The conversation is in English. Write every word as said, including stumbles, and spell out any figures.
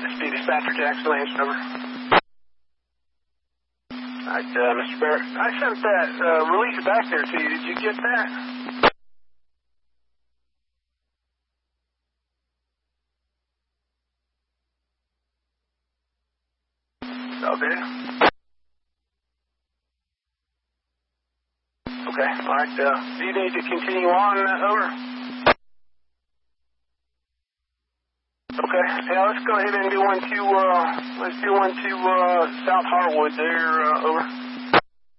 S P dispatcher, Jacksonville, answer, over. All right, uh, Mister Barrett, I sent that uh, release back there to you. Did you get that? Okay. Okay, all right. Uh, do you need to continue on, uh, over? Okay, yeah, let's go ahead and do one to, uh, let's do one to, uh, South Harwood there, uh, over.